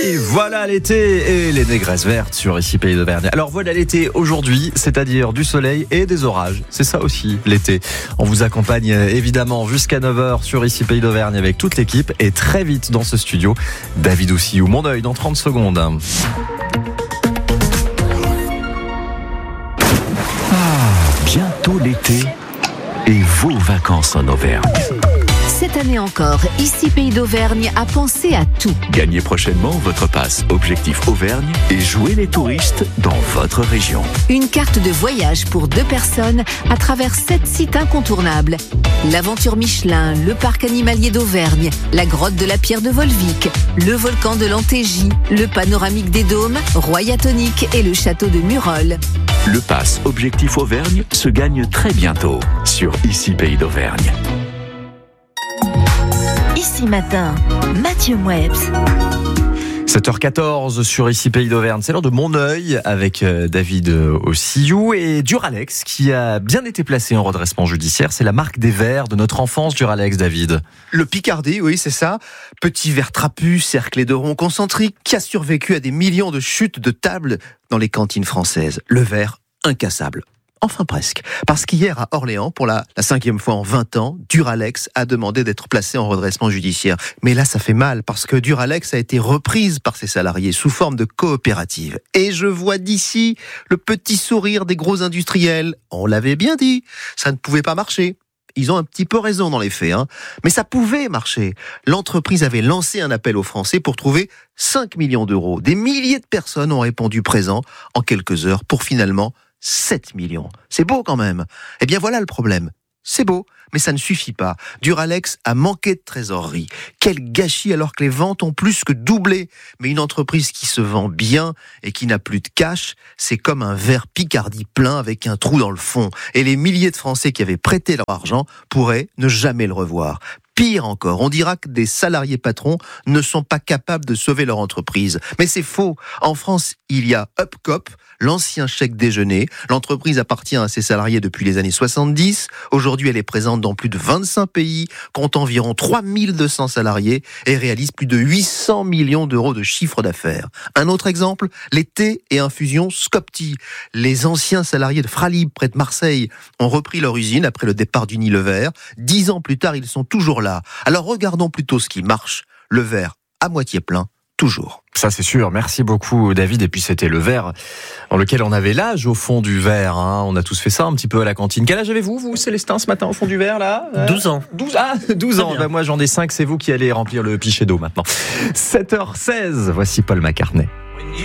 Et voilà l'été et les négresses vertes sur ici Pays d'Auvergne. Alors voilà l'été aujourd'hui, c'est-à-dire du soleil et des orages. C'est ça aussi l'été. On vous accompagne évidemment jusqu'à 9h sur ici Pays d'Auvergne avec toute l'équipe et très vite dans ce studio, David Oussiou. Mon œil dans 30 secondes. Bientôt l'été et vos vacances en Auvergne. Cette année encore, ici Pays d'Auvergne a pensé à tout. Gagnez prochainement votre passe Objectif Auvergne et jouez les touristes dans votre région. Une carte de voyage pour 2 personnes à travers 7 sites incontournables. L'aventure Michelin, le parc animalier d'Auvergne, la grotte de la Pierre de Volvic, le volcan de l'Antégie, le panoramique des Dômes, Royatonique et le château de Murol. Le pass Objectif Auvergne se gagne très bientôt sur ici Pays d'Auvergne. Ici matin, Mathieu Mouebs. 7h14 sur ici Pays d'Auvergne. C'est l'heure de Mon œil avec David Oussiou et Duralex qui a bien été placé en redressement judiciaire. C'est la marque des verres de notre enfance, Duralex, David. Le Picardie, oui, c'est ça. Petit verre trapu, cerclé de ronds concentriques, qui a survécu à des millions de chutes de tables dans les cantines françaises. Le verre incassable. Enfin presque. Parce qu'hier à Orléans, pour la 5e fois en 20 ans, Duralex a demandé d'être placé en redressement judiciaire. Mais là, ça fait mal parce que Duralex a été reprise par ses salariés sous forme de coopérative. Et je vois d'ici le petit sourire des gros industriels. On l'avait bien dit, ça ne pouvait pas marcher. Ils ont un petit peu raison dans les faits, mais ça pouvait marcher. L'entreprise avait lancé un appel aux Français pour trouver 5 millions d'euros. Des milliers de personnes ont répondu présent en quelques heures pour finalement 7 millions. C'est beau quand même. Eh bien voilà le problème. C'est beau, mais ça ne suffit pas. Duralex a manqué de trésorerie. Quel gâchis alors que les ventes ont plus que doublé. Mais une entreprise qui se vend bien et qui n'a plus de cash, c'est comme un verre Picardie plein avec un trou dans le fond. Et les milliers de Français qui avaient prêté leur argent pourraient ne jamais le revoir. Pire encore, on dira que des salariés patrons ne sont pas capables de sauver leur entreprise. Mais c'est faux. En France, il y a Upcop, l'ancien chèque déjeuner. L'entreprise appartient à ses salariés depuis les années 70. Aujourd'hui, elle est présente dans plus de 25 pays, compte environ 3200 salariés et réalise plus de 800 millions d'euros de chiffre d'affaires. Un autre exemple, les thés et infusions Scopti. Les anciens salariés de Fralib, près de Marseille, ont repris leur usine après le départ d'Unilever. 10 ans plus tard, ils sont toujours là. Alors regardons plutôt ce qui marche. Le verre à moitié plein, toujours. Ça c'est sûr, merci beaucoup David. Et puis c'était le verre dans lequel on avait l'âge au fond du verre. On a tous fait ça un petit peu à la cantine. Quel âge avez-vous, vous Célestin, ce matin au fond du verre là 12 ans. 12 ans. Moi j'en ai 5, c'est vous qui allez remplir le pichet d'eau maintenant. 7h16, voici Paul McCartney.